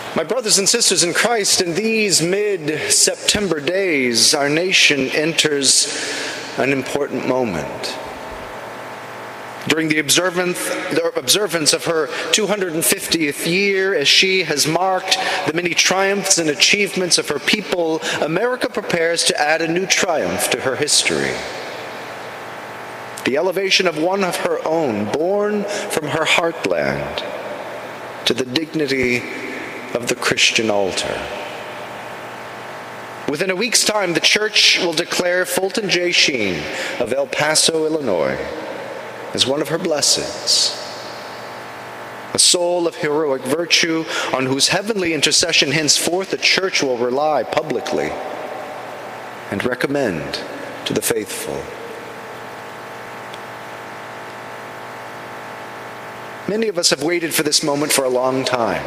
My brothers and sisters in Christ, in these mid-September days, our nation enters an important moment. During the observance of her 250th year, as she has marked the many triumphs and achievements of her people, America prepares to add a new triumph to her history. The elevation of one of her own, born from her heartland, to the dignity of the Christian altar. Within a week's time, the church will declare Fulton J. Sheen of El Paso, Illinois, as one of her blesseds, a soul of heroic virtue on whose heavenly intercession henceforth the church will rely publicly and recommend to the faithful. Many of us have waited for this moment for a long time.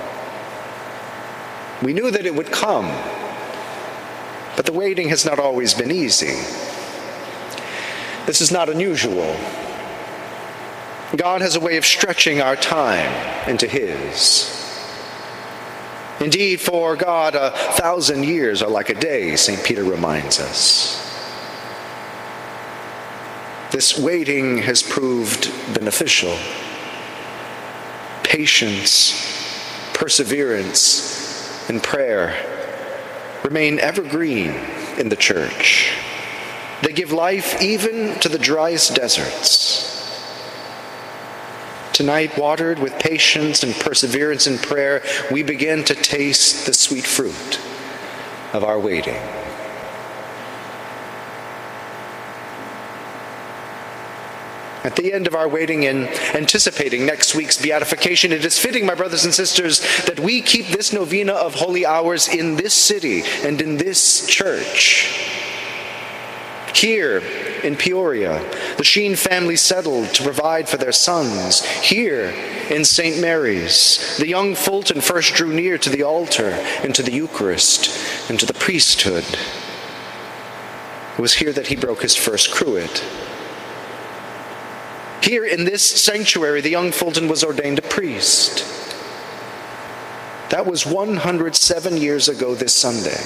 We knew that it would come, but the waiting has not always been easy. This is not unusual. God has a way of stretching our time into His. Indeed, for God, 1,000 years are like a day, St. Peter reminds us. This waiting has proved beneficial. Patience, perseverance, and prayer remain evergreen in the church. They give life even to the driest deserts. Tonight, watered with patience and perseverance in prayer, we begin to taste the sweet fruit of our waiting. At the end of our waiting and anticipating next week's beatification, it is fitting, my brothers and sisters, that we keep this novena of holy hours in this city and in this church. Here in Peoria, the Sheen family settled to provide for their sons. Here in St. Mary's, the young Fulton first drew near to the altar and to the Eucharist and to the priesthood. It was here that he broke his first cruet. Here in this sanctuary, the young Fulton was ordained a priest. That was 107 years ago this Sunday.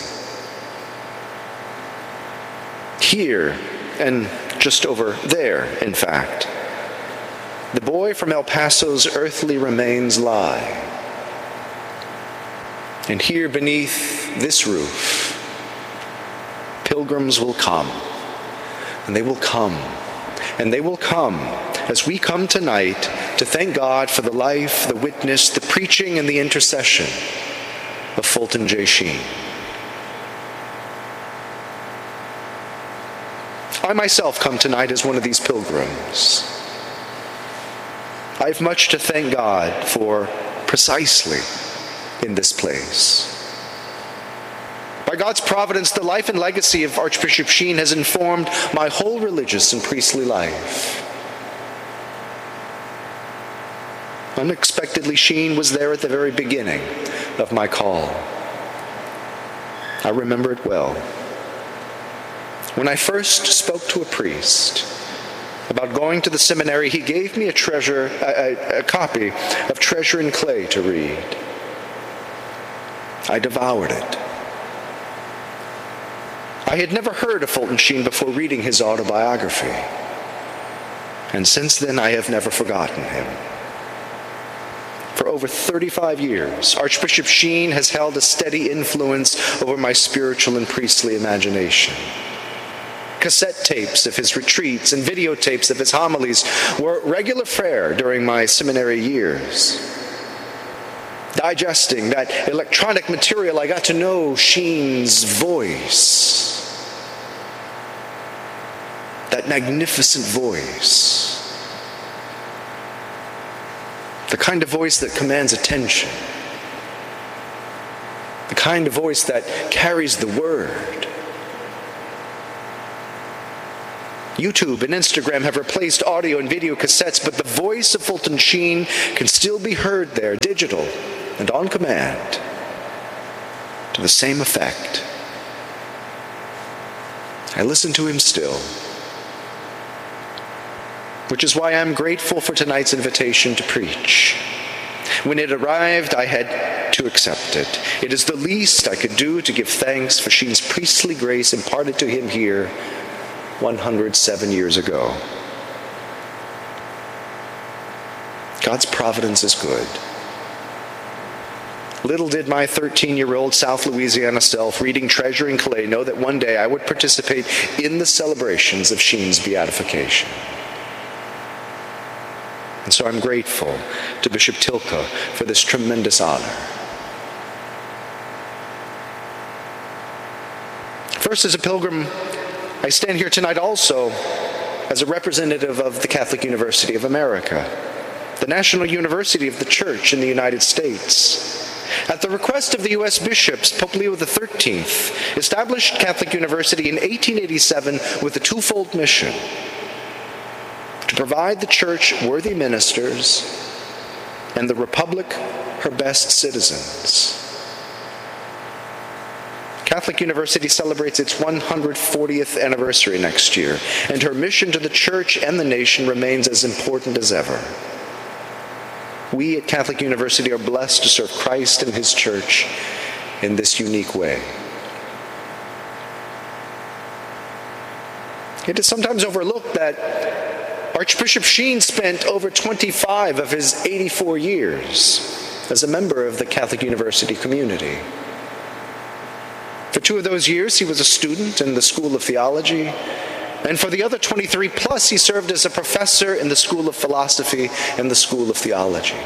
Here, and just over there, in fact, the boy from El Paso's earthly remains lie. And here beneath this roof, pilgrims will come, and they will come, and they will come as we come tonight to thank God for the life, the witness, the preaching, and the intercession of Fulton J. Sheen. I myself come tonight as one of these pilgrims. I have much to thank God for precisely in this place. By God's providence, the life and legacy of Archbishop Sheen has informed my whole religious and priestly life. Unexpectedly, Sheen was there at the very beginning of my call. I remember it well. When I first spoke to a priest about going to the seminary, he gave me a copy of Treasure in Clay to read. I devoured it. I had never heard of Fulton Sheen before reading his autobiography, and since then I have never forgotten him. For over 35 years, Archbishop Sheen has held a steady influence over my spiritual and priestly imagination. Cassette tapes of his retreats and videotapes of his homilies were regular fare during my seminary years. Digesting that electronic material, I got to know Sheen's voice. That magnificent voice. The kind of voice that commands attention. The kind of voice that carries the word. YouTube and Instagram have replaced audio and video cassettes, but the voice of Fulton Sheen can still be heard there, digital and on command, to the same effect. I listen to him still, which is why I'm grateful for tonight's invitation to preach. When it arrived, I had to accept it. It is the least I could do to give thanks for Sheen's priestly grace imparted to him here 107 years ago. God's providence is good. Little did my 13-year-old South Louisiana self, reading Treasuring Clay, know that one day I would participate in the celebrations of Sheen's beatification. And so I'm grateful to Bishop Tilke for this tremendous honor. First, as a pilgrim, I stand here tonight also as a representative of the Catholic University of America, the national university of the Church in the United States. At the request of the U.S. bishops, Pope Leo XIII established Catholic University in 1887 with a twofold mission: to provide the Church worthy ministers and the Republic her best citizens. Catholic University celebrates its 140th anniversary next year, and her mission to the Church and the nation remains as important as ever. We at Catholic University are blessed to serve Christ and His Church in this unique way. It is sometimes overlooked that Archbishop Sheen spent over 25 of his 84 years as a member of the Catholic University community. For 2 of those years, he was a student in the School of Theology, and for the other 23 plus, he served as a professor in the School of Philosophy and the School of Theology.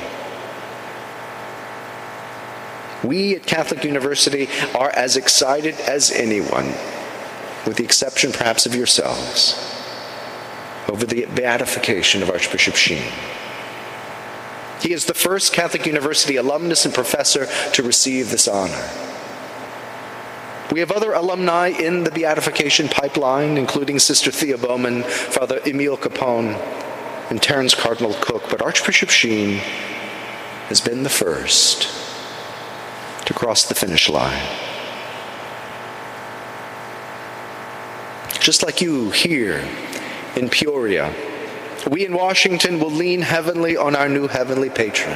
We at Catholic University are as excited as anyone, with the exception perhaps of yourselves, over the beatification of Archbishop Sheen. He is the first Catholic University alumnus and professor to receive this honor. We have other alumni in the beatification pipeline, including Sister Thea Bowman, Father Emile Capone, and Terence Cardinal Cook, but Archbishop Sheen has been the first to cross the finish line. Just like you here in Peoria, we in Washington will lean heavily on our new heavenly patron.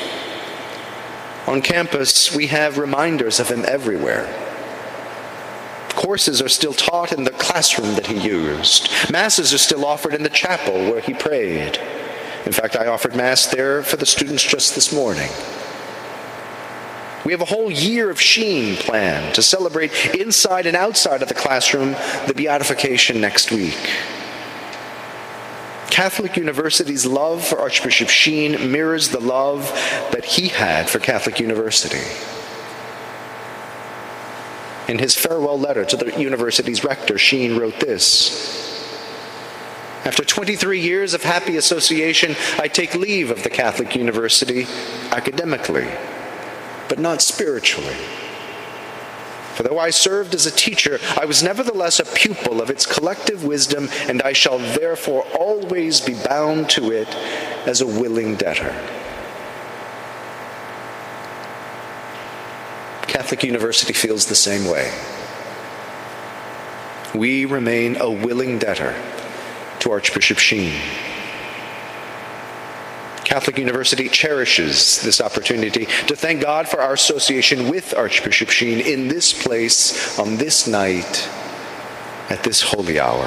On campus, we have reminders of him everywhere. Courses are still taught in the classroom that he used. Masses are still offered in the chapel where he prayed. In fact, I offered Mass there for the students just this morning. We have a whole year of Sheen planned to celebrate inside and outside of the classroom the beatification next week. Catholic University's love for Archbishop Sheen mirrors the love that he had for Catholic University. In his farewell letter to the university's rector, Sheen wrote this: "After 23 years of happy association, I take leave of the Catholic University academically, but not spiritually. For though I served as a teacher, I was nevertheless a pupil of its collective wisdom, and I shall therefore always be bound to it as a willing debtor." Catholic University feels the same way. We remain a willing debtor to Archbishop Sheen. Catholic University cherishes this opportunity to thank God for our association with Archbishop Sheen in this place, on this night, at this holy hour.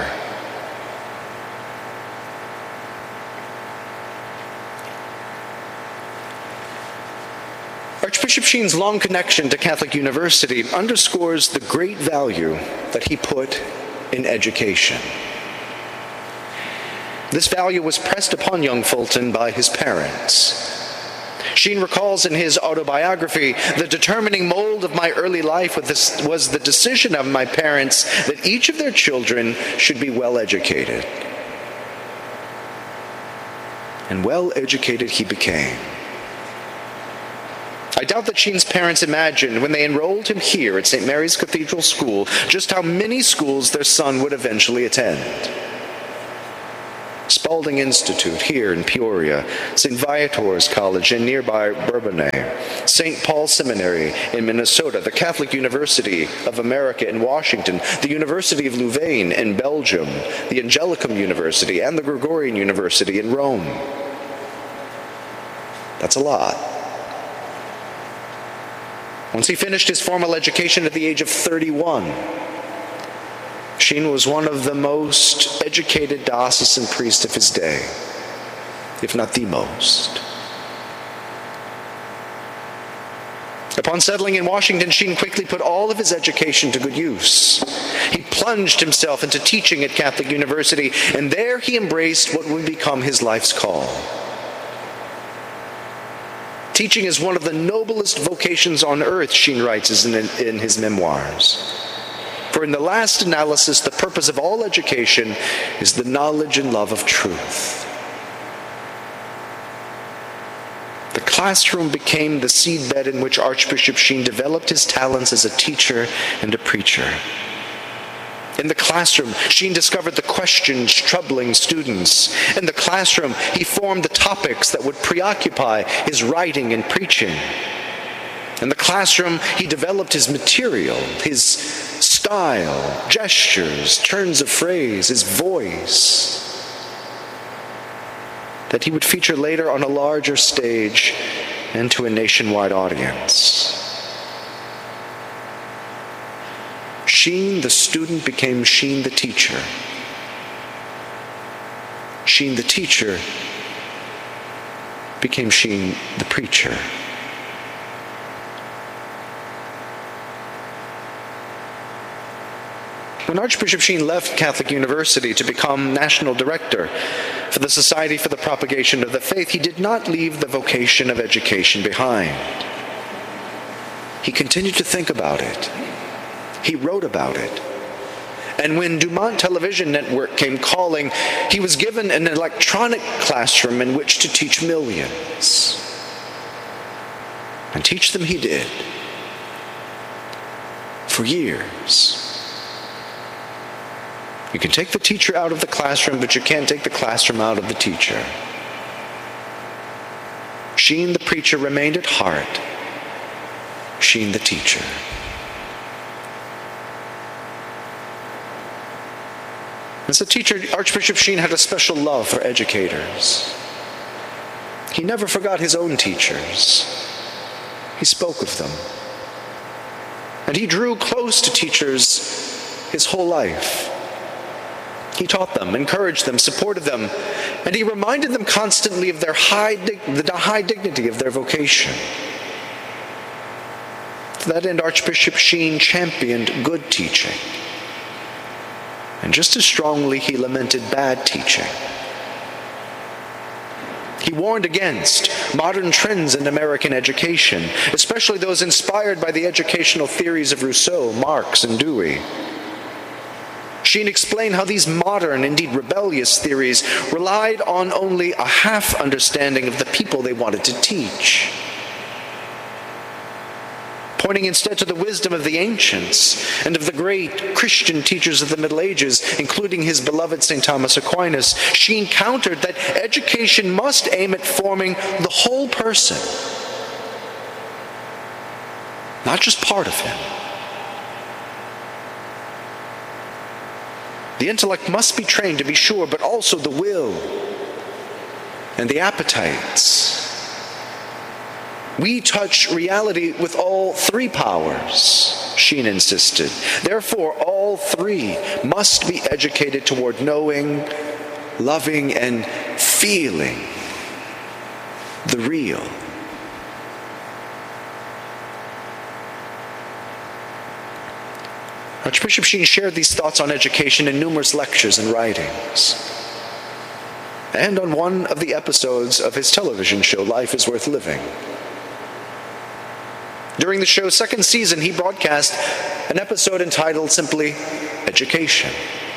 Archbishop Sheen's long connection to Catholic University underscores the great value that he put in education. This value was pressed upon young Fulton by his parents. Sheen recalls in his autobiography, "The determining mold of my early life was the decision of my parents that each of their children should be well educated." And well educated he became. I doubt that Sheen's parents imagined when they enrolled him here at St. Mary's Cathedral School just how many schools their son would eventually attend. Spalding Institute here in Peoria, St. Viator's College in nearby Bourbonnais, St. Paul Seminary in Minnesota, the Catholic University of America in Washington, the University of Louvain in Belgium, the Angelicum University, and the Gregorian University in Rome. That's a lot. Once he finished his formal education at the age of 31, Sheen was one of the most educated diocesan priests of his day, if not the most. Upon settling in Washington, Sheen quickly put all of his education to good use. He plunged himself into teaching at Catholic University, and there he embraced what would become his life's call. Teaching is one of the noblest vocations on earth, Sheen writes in his memoirs. For in the last analysis, the purpose of all education is the knowledge and love of truth. The classroom became the seedbed in which Archbishop Sheen developed his talents as a teacher and a preacher. In the classroom, Sheen discovered the questions troubling students. In the classroom, he formed the topics that would preoccupy his writing and preaching. In the classroom, he developed his material, his style, gestures, turns of phrase, his voice, that he would feature later on a larger stage and to a nationwide audience. Sheen the student became Sheen the teacher. Sheen the teacher became Sheen the preacher. When Archbishop Sheen left Catholic University to become national director for the Society for the Propagation of the Faith, he did not leave the vocation of education behind. He continued to think about it. He wrote about it. And when Dumont Television Network came calling, he was given an electronic classroom in which to teach millions. And teach them he did. For years. You can take the teacher out of the classroom, but you can't take the classroom out of the teacher. Sheen the preacher remained at heart. Sheen the teacher. As a teacher, Archbishop Sheen had a special love for educators. He never forgot his own teachers. He spoke of them. And he drew close to teachers his whole life. He taught them, encouraged them, supported them, and he reminded them constantly of the high dignity of their vocation. To that end, Archbishop Sheen championed good teaching. And just as strongly, he lamented bad teaching. He warned against modern trends in American education, especially those inspired by the educational theories of Rousseau, Marx, and Dewey. Sheen explained how these modern, indeed rebellious theories relied on only a half understanding of the people they wanted to teach, pointing instead to the wisdom of the ancients and of the great Christian teachers of the Middle Ages, including his beloved St. Thomas Aquinas. Sheen countered that education must aim at forming the whole person, not just part of him. The intellect must be trained, to be sure, but also the will and the appetites. We touch reality with all three powers, Sheen insisted. Therefore, all three must be educated toward knowing, loving, and feeling the real. Archbishop Sheen shared these thoughts on education in numerous lectures and writings, and on one of the episodes of his television show, Life is Worth Living. During the show's second season, he broadcast an episode entitled simply, Education.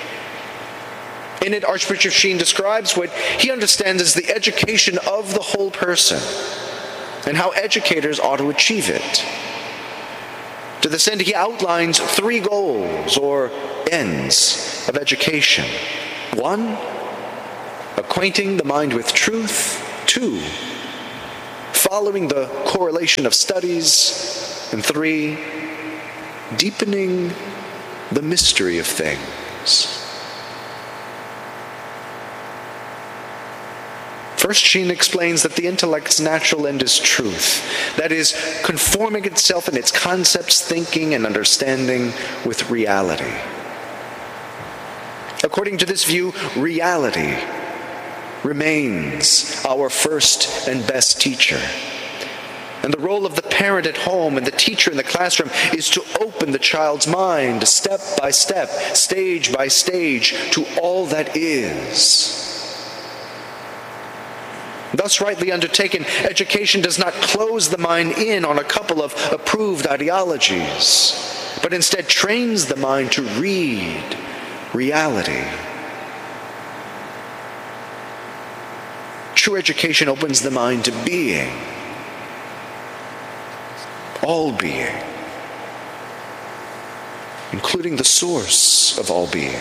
In it, Archbishop Sheen describes what he understands as the education of the whole person and how educators ought to achieve it. To this end, he outlines three goals or ends of education. 1, acquainting the mind with truth. 2, following the correlation of studies. And 3, deepening the mystery of things. First, Sheen explains that the intellect's natural end is truth. That is, conforming itself in its concepts, thinking, and understanding with reality. According to this view, reality remains our first and best teacher. And the role of the parent at home and the teacher in the classroom is to open the child's mind step by step, stage by stage, to all that is. Thus, rightly undertaken, education does not close the mind in on a couple of approved ideologies, but instead trains the mind to read reality. True education opens the mind to being, all being, including the source of all being.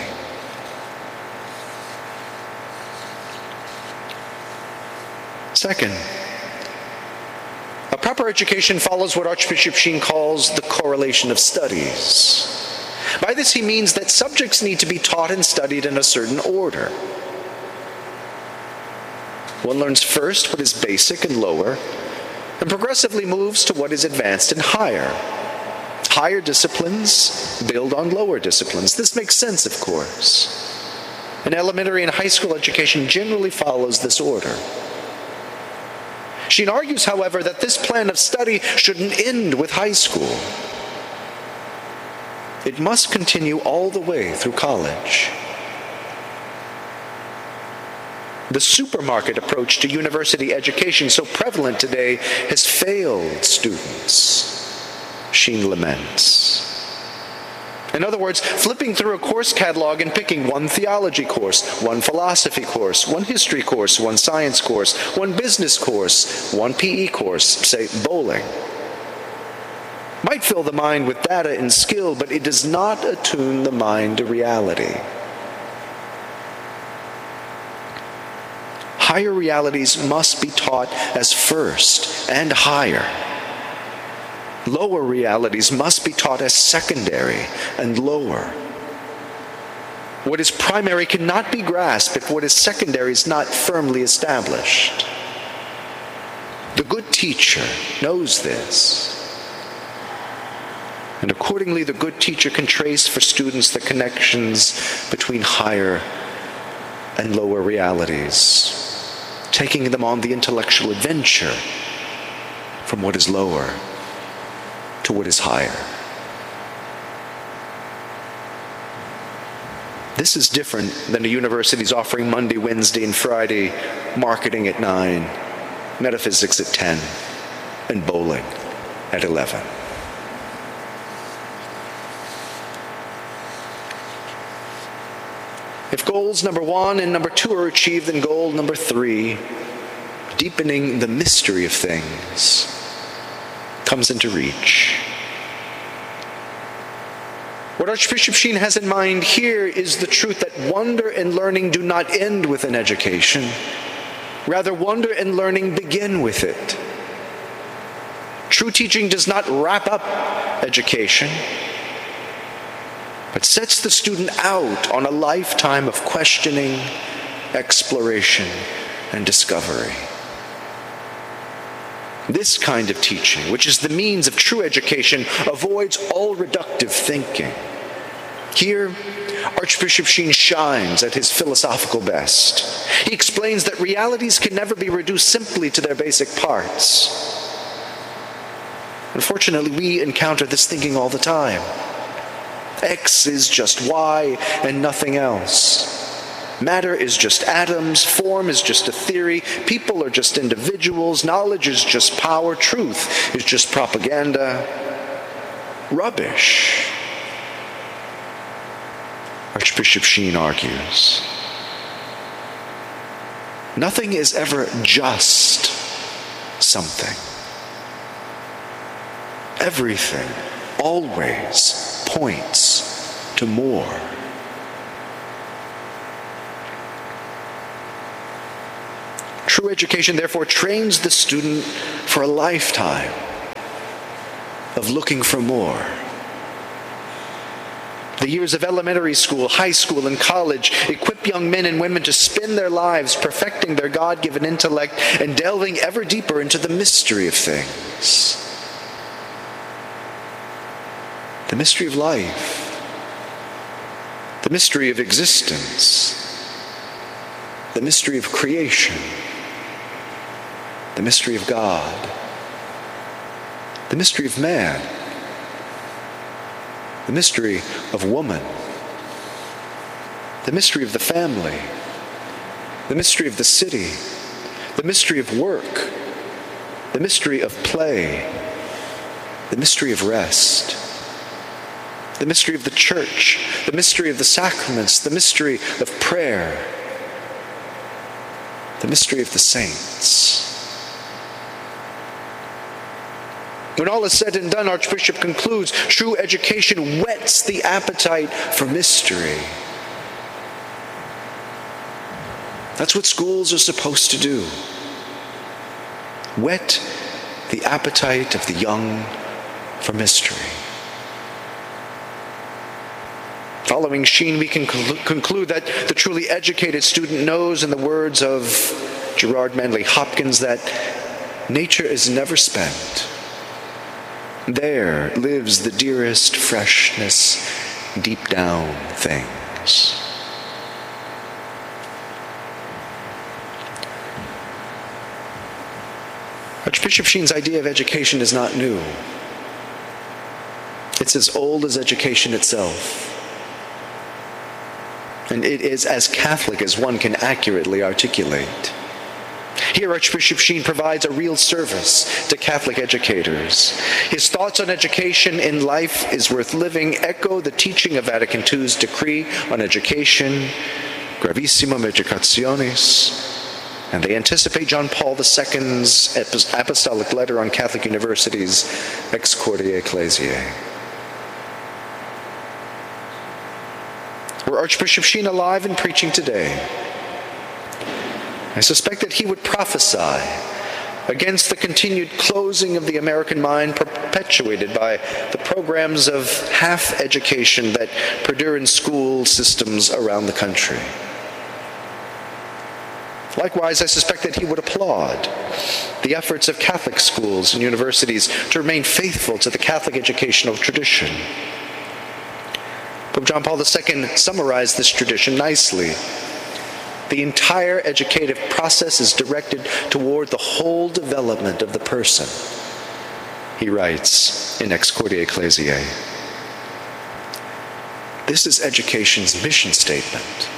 Second, a proper education follows what Archbishop Sheen calls the correlation of studies. By this he means that subjects need to be taught and studied in a certain order. One learns first what is basic and lower, and progressively moves to what is advanced and higher. Higher disciplines build on lower disciplines. This makes sense, of course. An elementary and high school education generally follows this order. Sheen argues, however, that this plan of study shouldn't end with high school. It must continue all the way through college. The supermarket approach to university education, so prevalent today, has failed students, Sheen laments. In other words, flipping through a course catalog and picking one theology course, one philosophy course, one history course, one science course, one business course, one PE course, say bowling, might fill the mind with data and skill, but it does not attune the mind to reality. Higher realities must be taught as first and higher. Lower realities must be taught as secondary and lower. What is primary cannot be grasped if what is secondary is not firmly established. The good teacher knows this. And accordingly, the good teacher can trace for students the connections between higher and lower realities, taking them on the intellectual adventure from what is lower to what is higher. This is different than the universities offering Monday, Wednesday, and Friday marketing at 9, metaphysics at 10, and bowling at 11. If goals number 1 and number 2 are achieved, then goal number 3, deepening the mystery of things, comes into reach. What Archbishop Sheen has in mind here is the truth that wonder and learning do not end with an education. Rather, wonder and learning begin with it. True teaching does not wrap up education, but sets the student out on a lifetime of questioning, exploration, and discovery. This kind of teaching, which is the means of true education, avoids all reductive thinking. Here, Archbishop Sheen shines at his philosophical best. He explains that realities can never be reduced simply to their basic parts. Unfortunately, we encounter this thinking all the time. X is just Y and nothing else. Matter is just atoms, form is just a theory, people are just individuals, knowledge is just power, truth is just propaganda. Rubbish, Archbishop Sheen argues. Nothing is ever just something. Everything always points to more. True education, therefore, trains the student for a lifetime of looking for more. The years of elementary school, high school, and college equip young men and women to spend their lives perfecting their God-given intellect and delving ever deeper into the mystery of things. The mystery of life, the mystery of existence, the mystery of creation, the mystery of God, the mystery of man, the mystery of woman, the mystery of the family, the mystery of the city, the mystery of work, the mystery of play, the mystery of rest, the mystery of the church, the mystery of the sacraments, the mystery of prayer, the mystery of the saints. When all is said and done, Archbishop concludes, true education whets the appetite for mystery. That's what schools are supposed to do. Whet the appetite of the young for mystery. Following Sheen, we can conclude that the truly educated student knows, in the words of Gerard Manley Hopkins, that nature is never spent. There lives the dearest freshness, deep down things. Archbishop Sheen's idea of education is not new. It's as old as education itself. And it is as Catholic as one can accurately articulate. Here, Archbishop Sheen provides a real service to Catholic educators. His thoughts on education in life is worth living echo the teaching of Vatican II's decree on education, Gravissimum Educationis, and they anticipate John Paul II's apostolic letter on Catholic universities, Ex Cordie Ecclesiae. Were Archbishop Sheen alive and preaching today, I suspect that he would prophesy against the continued closing of the American mind perpetuated by the programs of half education that perdure in school systems around the country. Likewise, I suspect that he would applaud the efforts of Catholic schools and universities to remain faithful to the Catholic educational tradition. Pope John Paul II summarized this tradition nicely. The entire educative process is directed toward the whole development of the person, he writes in Ex Cordie Ecclesiae. This is education's mission statement.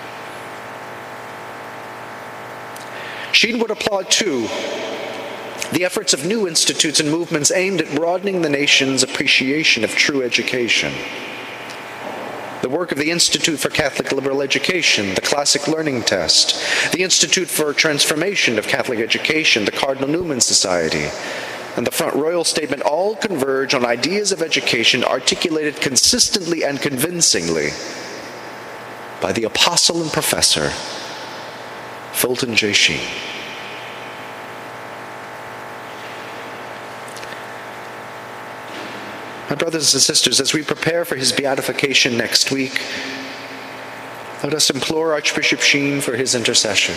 Sheen would applaud, too, the efforts of new institutes and movements aimed at broadening the nation's appreciation of true education. The work of the Institute for Catholic Liberal Education, the Classic Learning Test, the Institute for Transformation of Catholic Education, the Cardinal Newman Society, and the Front Royal Statement all converge on ideas of education articulated consistently and convincingly by the apostle and professor, Fulton J. Sheen. My brothers and sisters, as we prepare for his beatification next week, let us implore Archbishop Sheen for his intercession,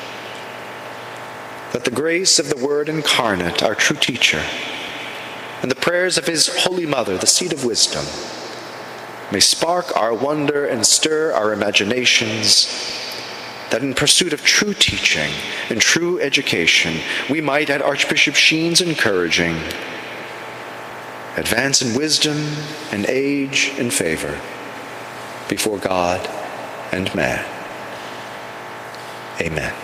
that the grace of the Word incarnate, our true teacher, and the prayers of his Holy Mother, the seat of wisdom, may spark our wonder and stir our imaginations, that in pursuit of true teaching and true education, we might, at Archbishop Sheen's encouraging, advance in wisdom and age and favor before God and man. Amen.